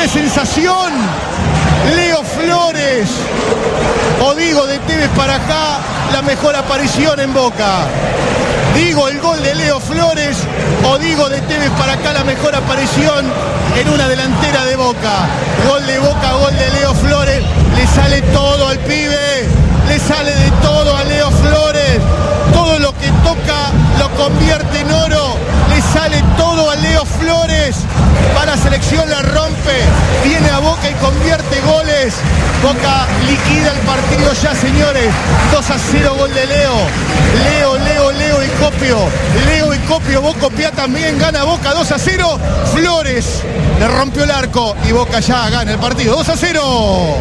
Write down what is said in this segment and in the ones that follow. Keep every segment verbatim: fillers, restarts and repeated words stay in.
nueve sensación, Leo Flores. O digo de Tevez para acá, la mejor aparición en Boca. Digo el gol de Leo Flores o digo de Tevez para acá, la mejor aparición en una delantera de Boca. Gol de Boca, gol de Leo Flores. Le sale todo al pibe, le sale de todo a Leo Flores. Todo lo que toca lo convierte en oro. Le sale todo a Leo Flores. Para selección la rompe. Viene a Boca y convierte goles. Boca liquida el partido ya, señores. dos a cero, gol de Leo. Leo, Leo, Leo y Copio. Leo y Copio, vos copia también. Gana Boca dos a cero. Flores le rompió el arco y Boca ya gana el partido dos a cero.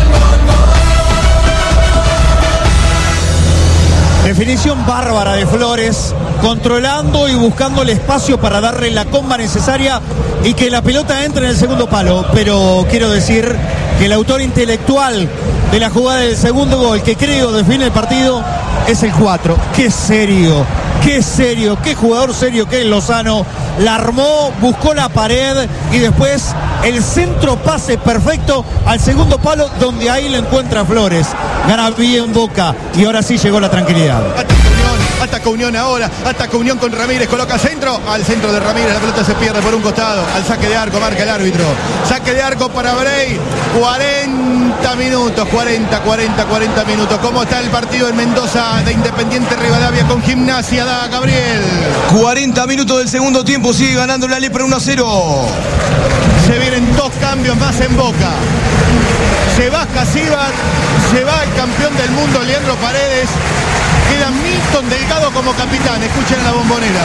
Definición bárbara de Flores, controlando y buscando el espacio para darle la comba necesaria y que la pelota entre en el segundo palo. Pero quiero decir que el autor intelectual de la jugada del segundo gol, que creo define el partido, es el cuatro. Qué serio, qué serio, qué jugador serio que es Lozano. La armó, buscó la pared y después el centro pase perfecto al segundo palo, donde ahí lo encuentra Flores. Gana bien Boca y ahora sí llegó la tranquilidad. Ataca Unión, ataca Unión ahora, ataca Unión con Ramírez, coloca centro, al centro de Ramírez, la pelota se pierde por un costado, al saque de arco, marca el árbitro. Saque de arco para Bray, cuarenta minutos, cuarenta, cuarenta, cuarenta minutos. ¿Cómo está el partido en Mendoza de Independiente Rivadavia con Gimnasia? Da Gabriel. cuarenta minutos del segundo tiempo, sigue ganando la Lepra uno a cero. Se vienen dos cambios más en Boca. Se va Casíbar, se va el campeón del mundo Leandro Paredes. Queda Milton Delgado como capitán. Escuchen la bombonera.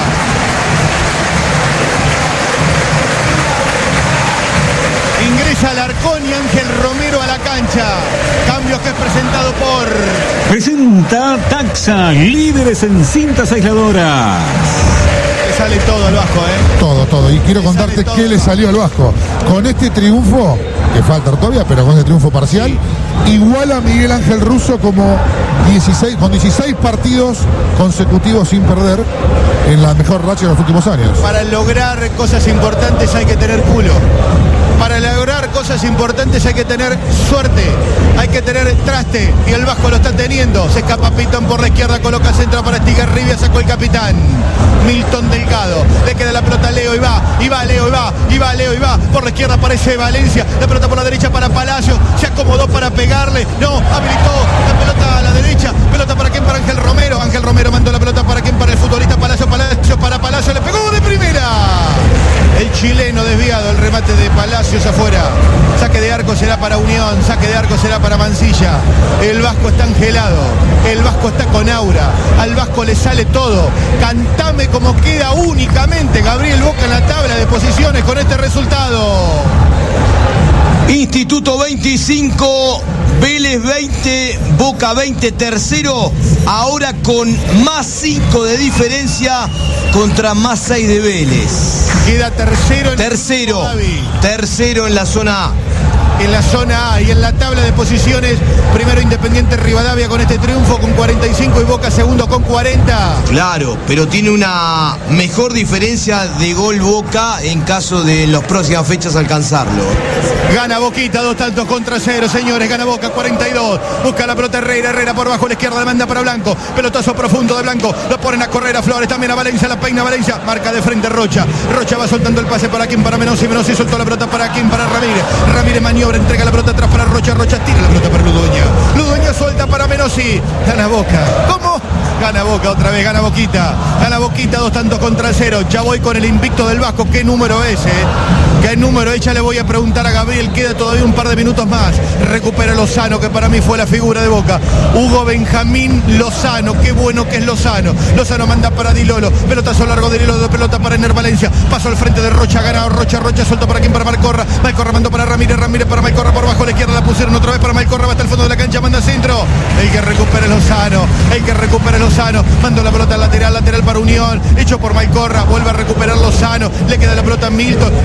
Ingresa Alarcón y Ángel Romero a la cancha. Cambios que es presentado por... Presenta Taxa, líderes en cintas aisladoras. Le sale todo al Vasco, ¿eh? Todo, todo. Y quiero Le contarte sale todo. qué le salió al Vasco. Con este triunfo, que falta todavía, pero con este triunfo parcial, sí, igual a Miguel Ángel Russo como dieciséis, con dieciséis partidos consecutivos sin perder en la mejor racha de los últimos años. Para lograr cosas importantes hay que tener culo. Para lograr cosas importantes hay que tener suerte, hay que tener traste, y el Vasco lo está teniendo. Se escapa Pitón por la izquierda, coloca centro para Estigarribia, sacó el capitán Milton Delgado, le queda la pelota a Leo y va, y va Leo y va, y va Leo y va, por la izquierda aparece Valencia, la pelota por la derecha para Palacio, se acomodó para pegarle, no, habilitó la pelota a la derecha, pelota para quién, para Ángel Romero, Ángel Romero mandó la pelota para quién, para el futbolista Palacio, Palacio para Palacio, le pegó de primera. El chileno desviado, el remate de Palacios afuera. Saque de arco será para Unión, saque de arco será para Mansilla. El Vasco está angelado, el Vasco está con aura, al Vasco le sale todo. Cantame como queda únicamente Gabriel Boca en la tabla de posiciones con este resultado. Instituto veinticinco, Vélez veinte, Boca veinte, tercero, ahora con más cinco de diferencia contra más seis de Vélez. Queda tercero en tercero, el tercero en la zona A. En la zona A y en la tabla de posiciones, primero Independiente Rivadavia con este triunfo con cuarenta y cinco y Boca segundo con cuarenta. Claro, pero tiene una mejor diferencia de gol Boca en caso de en las próximas fechas alcanzarlo. Gana Boquita, dos tantos contra cero, señores, gana Boca cuarenta y dos. Busca la pelota Herrera, Herrera por bajo a la izquierda, la manda para Blanco. Pelotazo profundo de Blanco, lo ponen a correr a Flores, también a Valencia, la peina Valencia, marca de frente Rocha. Rocha va soltando el pase para quien, para Menossi, Menossi soltó la pelota para quien, para Ramírez. Ramírez maniobra, entrega la pelota atrás para Rocha, Rocha tira la pelota para Ludueña. Ludueña suelta para Menossi, gana Boca. ¿Cómo? Gana Boca otra vez, gana Boquita. Gana Boquita, dos tantos contra cero. Ya voy con el invicto del Vasco. ¿Qué número es, eh? ¿Qué número es? Ya le voy a preguntar a Gabriel. Queda todavía un par de minutos más. Recupera Lozano, que para mí fue la figura de Boca. Hugo Benjamín Lozano. Qué bueno que es Lozano. Lozano manda para Dilolo. Pelotazo largo de Dilolo. Pelota para Ener Valencia. Paso al frente de Rocha. Gana Rocha. Rocha suelto para quien, para Malcorra. Malcorra mandó para Ramírez. Ramírez para Malcorra. Por bajo a la izquierda la pusieron otra vez para Malcorra. Va hasta el fondo de la cancha. Manda centro. El que recupera Lozano. El que recupera Lozano. Mandó la pelota al lateral. Lateral para Unión. Hecho por Malcorra. Vuelve a recuperar Lozano. Le queda la pelota a Milton. La pide Ángel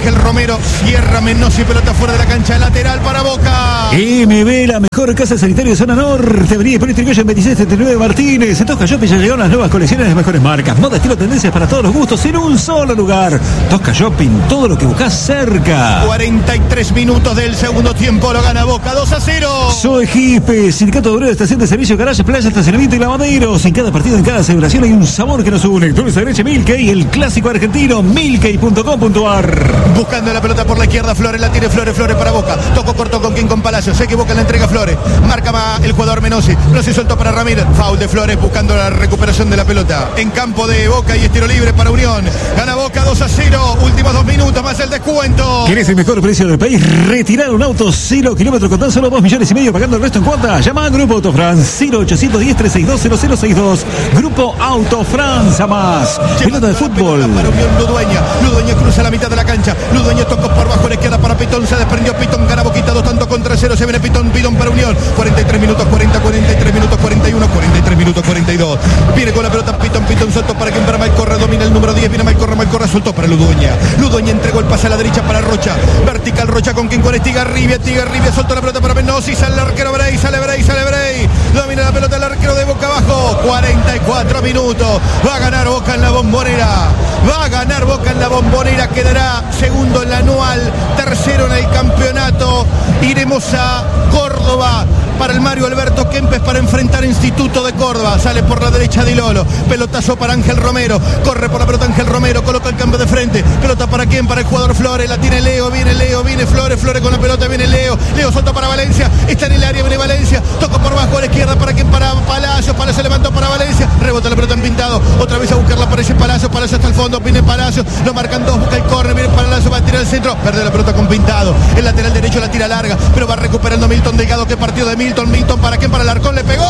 Ángel Romero, cierra Menossi, pelota fuera de la cancha, lateral para Boca. M B, la mejor casa sanitaria de zona norte. Avenida Hipólito Yrigoyen veintiséis setenta y nueve Martínez. En Tosca Shopping ya llegaron las nuevas colecciones de mejores marcas. Moda, estilo, tendencias para todos los gustos en un solo lugar. Tosca Shopping, todo lo que buscas cerca. cuarenta y tres minutos del segundo tiempo, lo gana Boca, dos a cero. Soy Hipe, Sindicato Obrero de Estación de Servicio, Garaje, Playa, Estacionamiento y Lavaderos. En cada partido, en cada celebración hay un sabor que nos une. Dulce de leche Milkey, el clásico argentino, milkey punto com punto a r. Buscando la pelota por la izquierda, Flores, la tiene Flores, Flores para Boca. Tocó corto con quien con Palacio, se equivoca en la entrega Flores. Marca más el jugador Menossi. Menossi suelto para Ramírez. Foul de Flores buscando la recuperación de la pelota. En campo de Boca y estilo libre para Unión. Gana Boca dos a cero. Últimos dos minutos más el descuento. ¿Querés el mejor precio del país? Retirar un auto cero kilómetros con tan solo dos millones y medio pagando el resto en cuota. Llama a Grupo Autofrance cero ochocientos diez, trescientos sesenta y dos, cero cero sesenta y dos. Grupo Autofrance a más. Pelota de fútbol. Para Unión, Ludueña. Ludueña cruza la mitad de la cancha. Ludueña tocó por bajo a la izquierda para Pitón. Se desprendió Pitón. Gana Boquita dos tanto contra cero. Se viene Pitón. Pitón para Unión. cuarenta y tres minutos, cuarenta, cuarenta y tres minutos, cuarenta y uno, cuarenta y tres minutos, cuarenta y dos. Viene con la pelota Pitón. Pitón soltó para quien para Malcorra. Domina el número diez. Viene Malcorra. Malcorra soltó para Ludueña. Ludueña entregó el pase a la derecha para Rocha. Vertical Rocha con quien con Estigarribia. Estigarribia soltó la pelota para Menossi. Sale el arquero Bray. Sale Bray. Sale Bray. Domina la pelota el arquero de Boca abajo. cuarenta y cuatro minutos. Va a ganar Boca en la Bombonera. Va a ganar Boca en la Bombonera. Quedará segundo en la anual. Tercero en el campeonato. Iremos a Córdoba para el Mario Alberto Kempes para enfrentar a Instituto de Córdoba. Sale por la derecha Di Lolo. Pelotazo para Ángel Romero. Corre por la pelota Ángel Romero. Coloca el cambio de frente. Pelota para quién? Para el jugador Flores. La tiene Leo. Viene Leo. Viene Flores. Flores con la pelota. Viene Leo. Leo soltó para Valencia. Está en el área. Viene Valencia. Tocó por bajo a la izquierda. ¿Para quién? Para Palacios. Palacios levantó para Valencia. Rebota la pelota en Pintado. Otra vez a buscarla. Aparece Palacios. Palacios hasta el fondo. Viene Palacios. Lo marcan dos. Busca el córner. Viene Palacios. Va a tirar el centro. Pierde la pelota con Pintado. El lateral derecho la tira larga. Pero va recuperando Milton Delgado. ¿Qué partido de Milton? Milton para quién? Para Alarcón. Le pegó.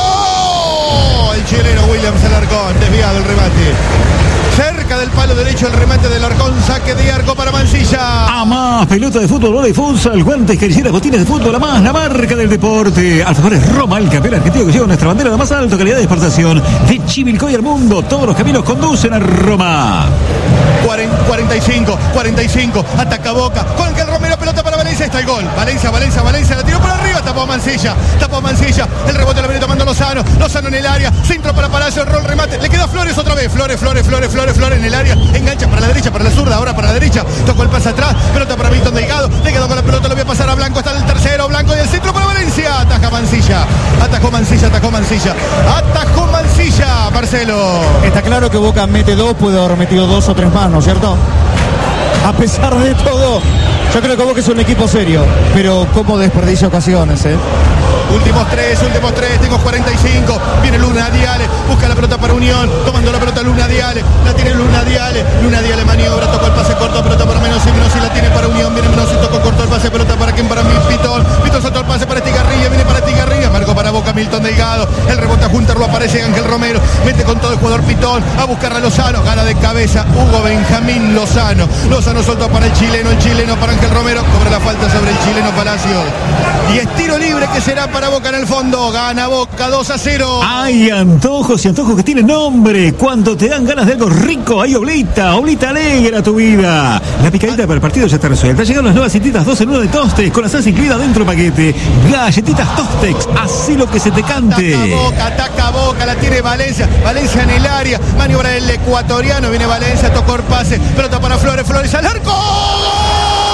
El chileno Williams Alarcón. Desviado el remate. Cerca del palo derecho el remate del Alarcón. Saque de arco para Mancilla. A más, pelota de fútbol, bola y futsal, guantes, cariceras, botines de fútbol, a más, la marca del deporte. Alfajores Roma, el campeón argentino que lleva nuestra bandera de más alta calidad de exportación. De Chivilcoy al mundo, todos los caminos conducen a Roma. cuarenta y cinco, cuarenta y cinco, ataca Boca, con Ángel Romero, pelota para Valencia, está el gol. Valencia, Valencia, Valencia, la tiró por arriba, tapó Mancilla, tapó Mancilla, el rebote lo viene tomando Lozano, Lozano en el área, centro para Palacio, el rol, remate, le queda Flores otra vez, Flores, Flores, Flores, Flores, Flores en el área, engancha para la derecha, para la zurda, ahora para la derecha, tocó el pase atrás, pelota para Milton Delgado, le quedó con la pelota, lo voy a pasar a Blanco, está en el tercero, Blanco y el centro para Valencia, ataja Mancilla, atajó Mancilla, atajó Mancilla, atajó Mancilla, Marcelo. Está claro que Boca mete dos, puede haber metido dos o tres más, ¿no es cierto? A pesar de todo, yo creo que Boca es un equipo serio, pero cómo desperdicia ocasiones, ¿eh? Últimos tres, últimos tres, tengo cuarenta y cinco. Viene Luna Diale, busca la pelota para Unión, tomando la pelota Luna Diale, la tiene Luna Diale, Luna Diale maniobra, tocó el pase corto, pelota para Menossi, Menossi la tiene para Unión, viene Menossi, tocó corto el pase, pelota para quien, para mí, Pitón, Pitón soltó el pase para Estigarribia, viene para Estigarribia, marcó para Boca Milton Delgado, el rebote a Junter, lo aparece Ángel Romero, mete con todo el jugador Pitón, a buscar a Lozano, gana de cabeza Hugo Benjamín Lozano, Lozano soltó para el chileno, el chileno para Ángel Romero, cobra la falta sobre el chileno Palacio, y es tiro libre que será para Boca en el fondo, gana Boca dos a cero. Hay antojos y antojos que tienen nombre. Cuando te dan ganas de algo rico, hay Oblita. Oblita alegra tu vida. La picadita para el partido ya está resuelta. Llegaron las nuevas galletitas dos en uno de Tostex, con la salsa incluida dentro del paquete. Galletitas Tostex, así lo que se te cante. Ataca Boca, ataca Boca, la tiene Valencia. Valencia en el área, maniobra el ecuatoriano. Viene Valencia, tocó el pase. Pelota para Flores, Flores al arco.